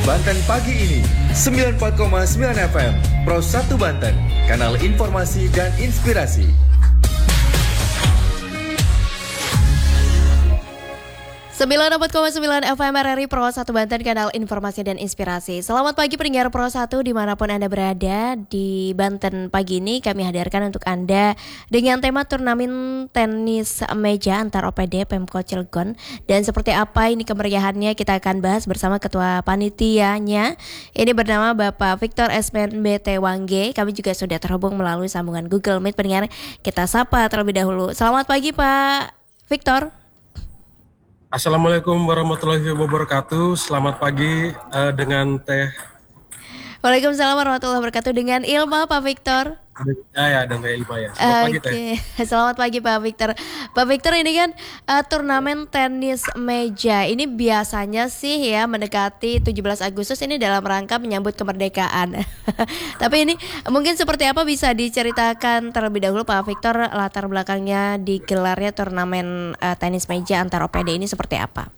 Banten pagi ini 94,9 FM Pro 1 Banten, kanal informasi dan inspirasi. Sembilan 94,9 FM RRI Pro 1 Banten, kanal informasi dan inspirasi. Selamat pagi pendengar Pro 1 dimanapun Anda berada. Di Banten pagi ini kami hadirkan untuk Anda dengan tema turnamen tenis meja antar OPD Pemkot Cilegon. Dan seperti apa ini kemeriahannya kita akan bahas bersama Ketua Panitianya. Ini bernama Bapak Victor SMBT Wangge. Kami juga sudah terhubung melalui sambungan Google Meet. Pendengar, kita sapa terlebih dahulu. Selamat pagi Pak Victor. Assalamualaikum warahmatullahi wabarakatuh. Selamat pagi dengan Teh. Waalaikumsalam warahmatullahi wabarakatuh. Dengan Ilma Pak Victor. Dan Teh Ilma ya. Selamat pagi Teh. Selamat pagi Pak Victor. Pak Victor, ini kan turnamen tenis meja. Ini biasanya sih ya mendekati 17 Agustus ini dalam rangka menyambut kemerdekaan. Tapi ini mungkin seperti apa bisa diceritakan terlebih dahulu Pak Victor, latar belakangnya digelarnya turnamen tenis meja antar OPD ini seperti apa?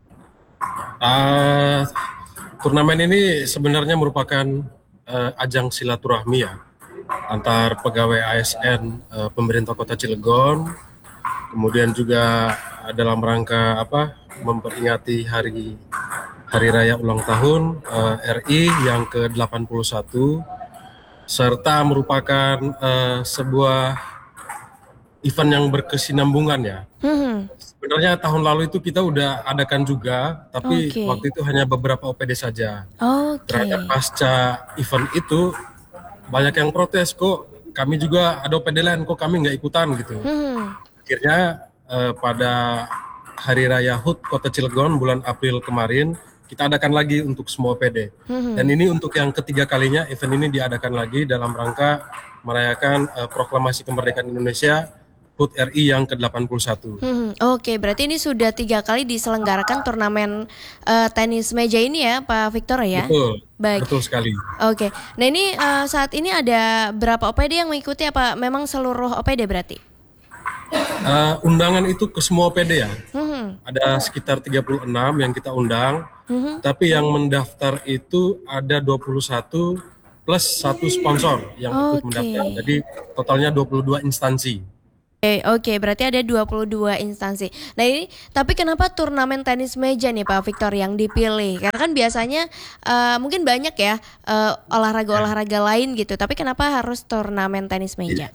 Turnamen ini sebenarnya merupakan ajang silaturahmi ya antar pegawai ASN pemerintah Kota Cilegon, kemudian juga dalam rangka memperingati hari raya ulang tahun RI yang ke-81, serta merupakan sebuah event yang berkesinambungan ya. Sebenarnya tahun lalu itu kita udah adakan juga, tapi waktu itu hanya beberapa OPD saja. Terhadap pasca event itu banyak yang protes, kok kami juga ada OPD lain, kok kami nggak ikutan gitu. Akhirnya pada Hari Raya HUT Kota Cilegon bulan April kemarin kita adakan lagi untuk semua OPD. Dan ini untuk yang ketiga kalinya event ini diadakan lagi dalam rangka merayakan proklamasi kemerdekaan Indonesia HUT RI yang ke-81. Oke, berarti ini sudah 3 kali diselenggarakan turnamen tenis meja ini ya Pak Victor ya? Betul. Baik. Betul sekali. Oke, nah ini saat ini ada berapa OPD yang mengikuti, apa memang seluruh OPD berarti? Undangan itu ke semua OPD ya. Ada sekitar 36 yang kita undang, tapi yang mendaftar itu ada 21 plus 1 sponsor yang ikut mendaftar. Jadi totalnya 22 instansi. Oke, berarti ada 22 instansi. Nah ini, tapi kenapa turnamen tenis meja nih Pak Victor yang dipilih? Karena kan biasanya mungkin banyak ya olahraga-olahraga lain gitu. Tapi kenapa harus turnamen tenis meja?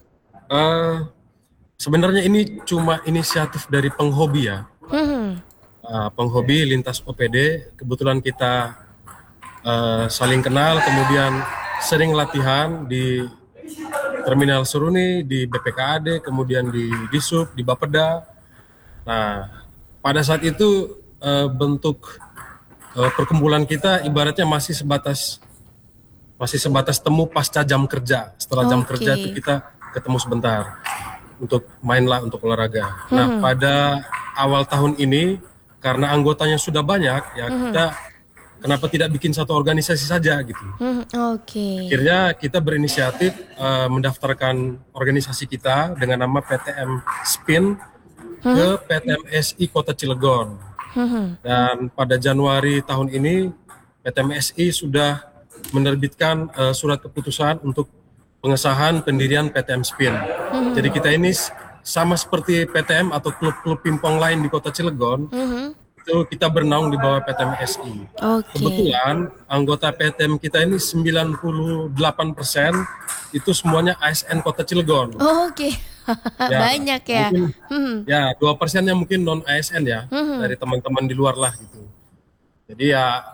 Sebenarnya ini cuma inisiatif dari penghobi ya. Penghobi lintas OPD. Kebetulan kita saling kenal, kemudian sering latihan di Terminal Seruni, di BPKAD, kemudian di Disub, di Bapeda. Nah, pada saat itu bentuk perkumpulan kita ibaratnya masih sebatas temu pasca jam kerja. Setelah jam kerja itu kita ketemu sebentar untuk mainlah, untuk olahraga. Nah, pada awal tahun ini karena anggotanya sudah banyak, ya kita kenapa tidak bikin satu organisasi saja gitu. Akhirnya kita berinisiatif mendaftarkan organisasi kita dengan nama PTM SPIN ke PTM SI Kota Cilegon. Dan pada Januari tahun ini PTM SI sudah menerbitkan surat keputusan untuk pengesahan pendirian PTM SPIN. Jadi kita ini sama seperti PTM atau klub-klub pingpong lain di Kota Cilegon. Itu kita bernaung di bawah PTM SI. Kebetulan anggota PTM kita ini 98% itu semuanya ASN Kota Cilegon. Ya, banyak ya. Mungkin, ya 2%-nya mungkin non ASN ya, dari teman-teman di luar lah gitu. Jadi ya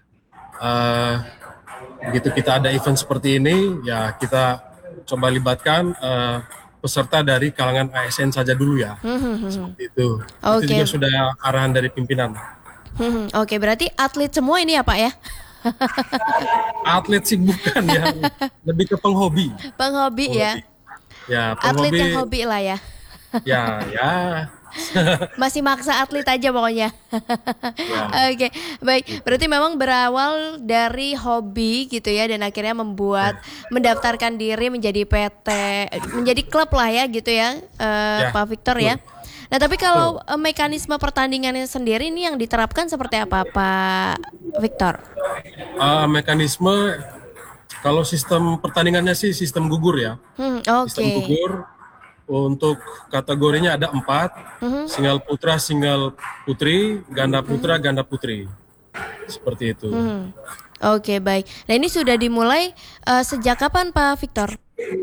begitu kita ada event seperti ini, ya kita coba libatkan peserta dari kalangan ASN saja dulu ya. Seperti itu. Itu juga sudah arahan dari pimpinan. Berarti atlet semua ini ya Pak ya? Atlet sih bukan ya, lebih ke penghobi. Penghobi ya? Ya, penghobi. Atlet yang hobi lah ya? Ya. Masih maksa atlet aja pokoknya. Oke, baik. Berarti memang berawal dari hobi gitu ya, dan akhirnya mendaftarkan diri menjadi PT, menjadi klub lah ya gitu ya, Pak Victor ya. Nah tapi kalau mekanisme pertandingannya sendiri ini yang diterapkan seperti apa Pak Victor? Mekanisme kalau sistem pertandingannya sih sistem gugur ya. Sistem gugur. Untuk kategorinya ada 4, single putra, single putri, ganda putra, ganda putri. Seperti itu. Oke, baik. Nah, ini sudah dimulai sejak kapan Pak Victor?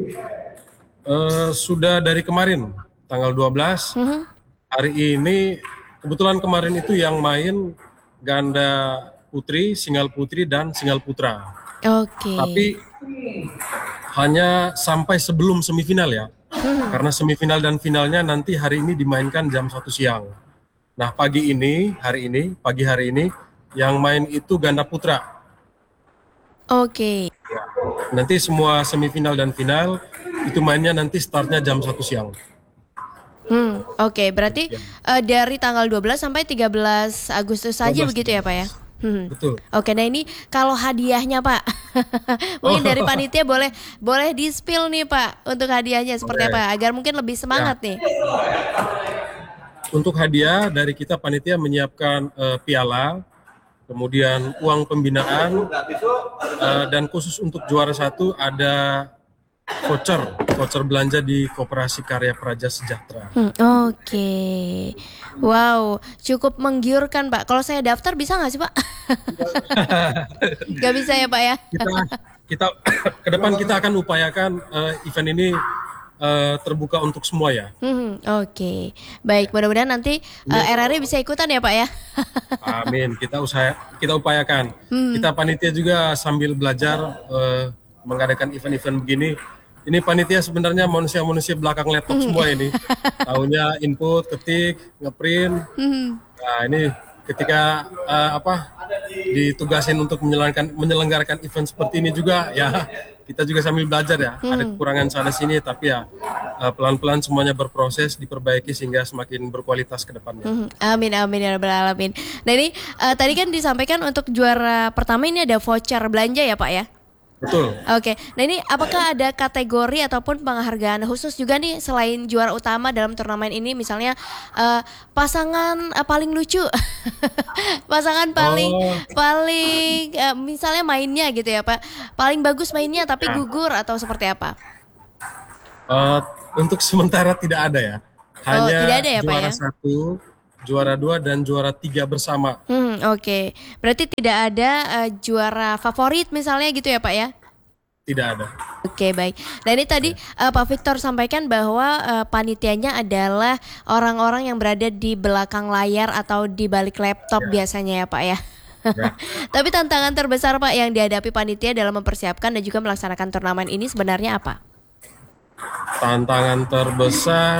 Sudah dari kemarin, tanggal 12. Hari ini, kebetulan kemarin itu yang main ganda putri, single putri, dan single putra. Oke. Tapi hanya sampai sebelum semifinal ya. Karena semifinal dan finalnya nanti hari ini dimainkan jam 1 siang. Nah, pagi hari ini yang main itu ganda putra. Oke. Nanti semua semifinal dan final itu mainnya nanti startnya jam 1 siang. Oke, berarti dari tanggal 12 sampai 13 Agustus saja begitu ya Pak ya? Betul. Oke, nah ini kalau hadiahnya Pak, mungkin dari panitia boleh di-spill nih Pak untuk hadiahnya seperti apa agar mungkin lebih semangat nih. Untuk hadiah dari kita panitia menyiapkan piala, kemudian uang pembinaan, dan khusus untuk juara 1 ada voucher belanja di Koperasi Karya Praja Sejahtera. Oke. Wow, cukup menggiurkan Pak. Kalau saya daftar bisa nggak sih Pak? Nggak bisa ya Pak ya? Kita ke depan kita akan upayakan event ini terbuka untuk semua ya. Oke. Baik, mudah-mudahan nanti RRI bisa ikutan ya Pak ya. Amin. Kita upayakan. Kita panitia juga sambil belajar mengadakan event-event begini. Ini panitia sebenarnya manusia-manusia belakang laptop semua ini. Tahunya input, ketik, ngeprint. Nah, ini ketika ditugasin untuk menyelenggarakan event seperti ini juga ya, kita juga sambil belajar ya. Ada kekurangan sana sini, tapi ya pelan-pelan semuanya berproses, diperbaiki sehingga semakin berkualitas ke depannya. Amin amin ya rabbal alamin. Nah ini tadi kan disampaikan untuk juara pertama ini ada voucher belanja ya Pak ya? Betul. Oke, nah ini apakah ada kategori ataupun penghargaan khusus juga nih selain juara utama dalam turnamen ini, misalnya pasangan paling lucu, pasangan paling misalnya mainnya gitu ya Pak, paling bagus mainnya tapi gugur atau seperti apa? Untuk sementara tidak ada ya, hanya tidak ada ya, Pak, juara ya? 1, juara 2 dan juara 3 bersama. Oke. Berarti tidak ada juara favorit misalnya gitu ya Pak ya? Tidak ada. Oke, baik. Nah ini tadi Pak Victor sampaikan bahwa panitianya adalah orang-orang yang berada di belakang layar atau di balik laptop biasanya ya Pak ya? Tapi tantangan terbesar Pak yang dihadapi panitia dalam mempersiapkan dan juga melaksanakan turnamen ini sebenarnya apa? Tantangan terbesar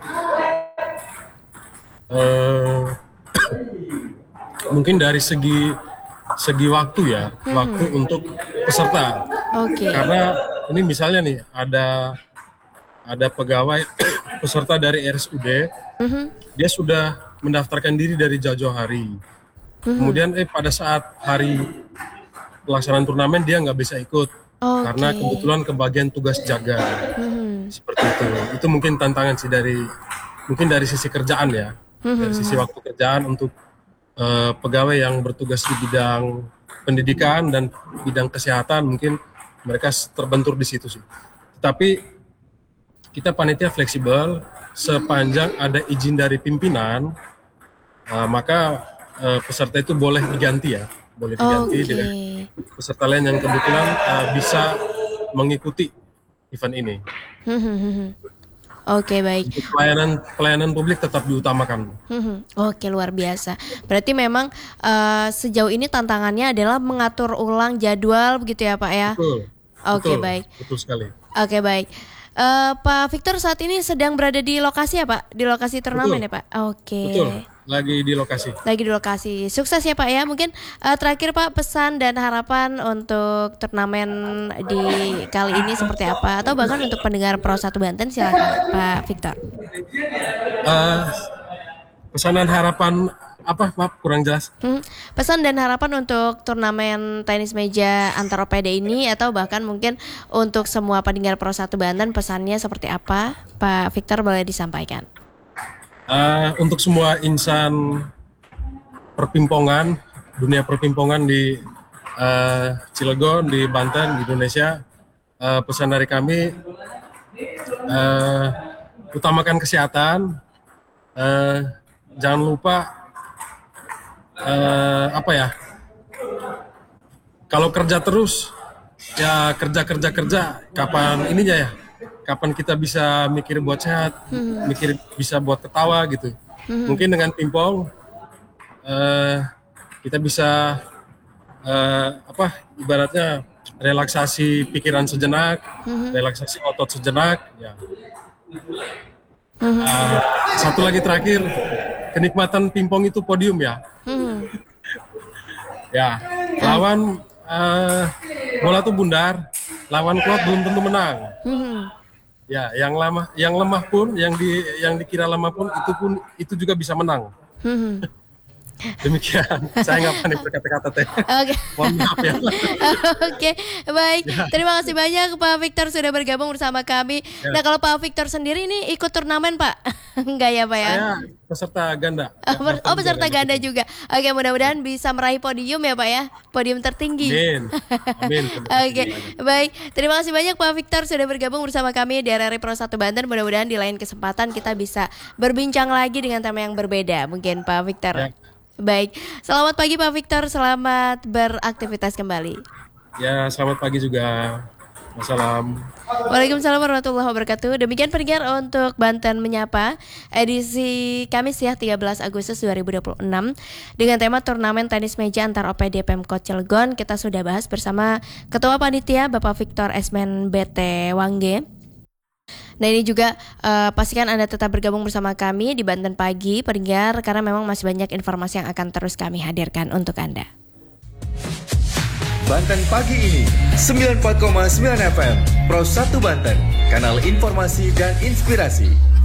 mungkin dari segi waktu ya, waktu untuk peserta. Oke. Karena ini misalnya nih ada pegawai peserta dari RSUD, dia sudah mendaftarkan diri dari jauh-jauh hari. Kemudian pada saat hari pelaksanaan turnamen dia nggak bisa ikut karena kebetulan kebagian tugas jaga. Seperti itu. Itu mungkin tantangan sih dari sisi kerjaan ya. Dari sisi waktu kerjaan untuk pegawai yang bertugas di bidang pendidikan dan bidang kesehatan, mungkin mereka terbentur di situ sih. Tapi kita panitia fleksibel, sepanjang ada izin dari pimpinan, maka peserta itu boleh diganti ya, boleh diganti dengan peserta lain yang kebetulan bisa mengikuti event ini. Oke, baik. Pelayanan publik tetap diutamakan. Oke, luar biasa. Berarti memang sejauh ini tantangannya adalah mengatur ulang jadwal begitu ya Pak ya? Betul. Oke, betul, baik. Betul sekali. Oke, baik. Pak Victor saat ini sedang berada di lokasi ya Pak? Di lokasi turnamen ya Pak? Oke. Betul, lagi di lokasi. Lagi di lokasi. Sukses ya Pak ya. Mungkin terakhir Pak, pesan dan harapan untuk turnamen di kali ini seperti apa? Atau bahkan untuk pendengar Pro 1 Banten, silakan Pak Victor. Pesanan harapan apa? Maaf, kurang jelas. Pesan dan harapan untuk turnamen tenis meja antar OPD ini, atau bahkan mungkin untuk semua pendengar Pro 1 Banten, pesannya seperti apa? Pak Victor boleh disampaikan. Untuk semua insan perpimpongan, dunia perpimpongan di Cilegon, di Banten, di Indonesia. Pesan dari kami, utamakan kesehatan, jangan lupa kalau kerja terus ya kerja, kapan ininya ya, kapan kita bisa mikir buat sehat, mikir bisa buat ketawa gitu. Mungkin dengan pingpong kita bisa ibaratnya relaksasi pikiran sejenak, relaksasi otot sejenak. Ya. Satu lagi terakhir, kenikmatan pingpong itu podium ya. Ya, lawan bola tuh bundar, lawan kuat belum tentu menang. Ya, yang lemah pun, yang dikira lemah pun itu juga bisa menang. Demikian, saya nggak pandai berkata-kata teh. Oke. Mohon maaf ya. Oke, baik. Ya. Terima kasih banyak Pak Victor sudah bergabung bersama kami. Ya. Nah, kalau Pak Victor sendiri ini ikut turnamen, Pak? Enggak ya, Pak ya? Saya peserta ganda. Oh, peserta ganda juga. Oke, mudah-mudahan bisa meraih podium ya, Pak ya. Podium tertinggi. Amin. Oke, baik. Terima kasih banyak Pak Victor sudah bergabung bersama kami di RRI Pro 1 Banten. Mudah-mudahan di lain kesempatan kita bisa berbincang lagi dengan tema yang berbeda. Mungkin Pak Victor. Ya. Baik, selamat pagi Pak Victor, selamat beraktivitas kembali. Ya, selamat pagi juga. Wassalam. Waalaikumsalam warahmatullahi wabarakatuh. Demikian pendengar untuk Banten Menyapa edisi Kamis ya 13 Agustus 2026 dengan tema turnamen tenis meja antar OPD Pemkot Cilegon. Kita sudah bahas bersama Ketua Panitia Bapak Victor Esmen BT Wangge. Nah ini juga pastikan Anda tetap bergabung bersama kami di Banten Pagi pendengar, karena memang masih banyak informasi yang akan terus kami hadirkan untuk Anda. Banten Pagi ini 94,9 FM Pro 1 Banten, kanal informasi dan inspirasi.